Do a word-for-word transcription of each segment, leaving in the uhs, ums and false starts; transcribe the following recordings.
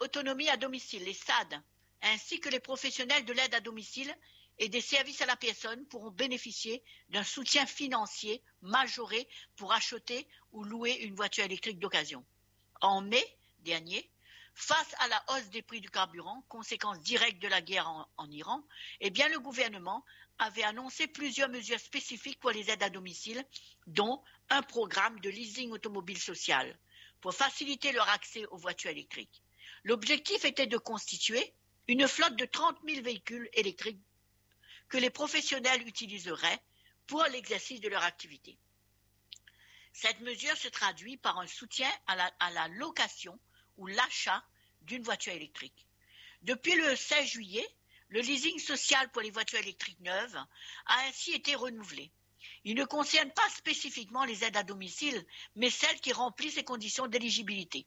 autonomie à domicile, les S A D, ainsi que les professionnels de l'aide à domicile et des services à la personne pourront bénéficier d'un soutien financier majoré pour acheter ou louer une voiture électrique d'occasion. En mai dernier, face à la hausse des prix du carburant, conséquence directe de la guerre en, en Iran, eh bien le gouvernement avait annoncé plusieurs mesures spécifiques pour les aides à domicile, dont un programme de leasing automobile social pour faciliter leur accès aux voitures électriques. L'objectif était de constituer une flotte de trente mille véhicules électriques que les professionnels utiliseraient pour l'exercice de leur activité. Cette mesure se traduit par un soutien à la, à la location ou l'achat d'une voiture électrique. Depuis le seize juillet, le leasing social pour les voitures électriques neuves a ainsi été renouvelé. Il ne concerne pas spécifiquement les aides à domicile, mais celles qui remplissent les conditions d'éligibilité.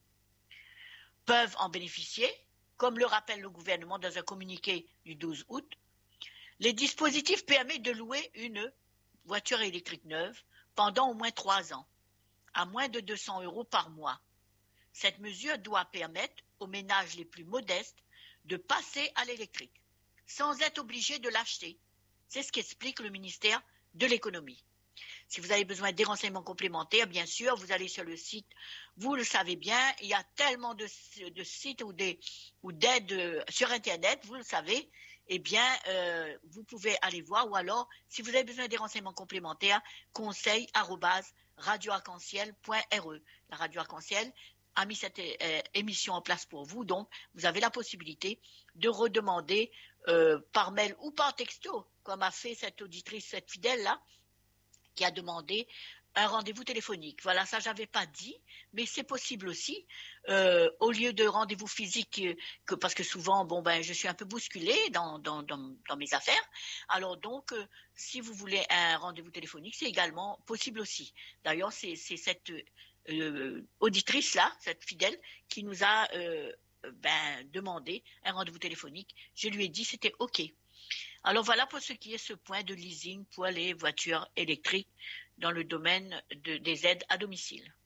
Peuvent en bénéficier, comme le rappelle le gouvernement dans un communiqué du douze août, les dispositifs permettent de louer une voiture électrique neuve pendant au moins trois ans, à moins de deux cents euros par mois. Cette mesure doit permettre aux ménages les plus modestes de passer à l'électrique, sans être obligés de l'acheter. C'est ce qu'explique le ministère de l'économie. Si vous avez besoin des renseignements complémentaires, bien sûr, vous allez sur le site, vous le savez bien, il y a tellement de, de sites ou, des, ou d'aides sur Internet, vous le savez, eh bien, euh, vous pouvez aller voir, ou alors, si vous avez besoin des renseignements complémentaires, conseil arobase radio arc en ciel point r e. La Radio Arc-en-Ciel a mis cette euh, émission en place pour vous, donc vous avez la possibilité de redemander euh, par mail ou par texto, comme a fait cette auditrice, cette fidèle-là, qui a demandé un rendez-vous téléphonique. Voilà, ça j'avais pas dit, mais c'est possible aussi, euh, au lieu de rendez-vous physique, que, parce que souvent, bon ben, je suis un peu bousculée dans, dans, dans, dans mes affaires. Alors donc, euh, si vous voulez un rendez-vous téléphonique, c'est également possible aussi. D'ailleurs, c'est, c'est cette euh, auditrice-là, cette fidèle, qui nous a euh, ben, demandé un rendez-vous téléphonique. Je lui ai dit c'était OK. Alors voilà pour ce qui est ce point de leasing pour les voitures électriques dans le domaine de, des aides à domicile.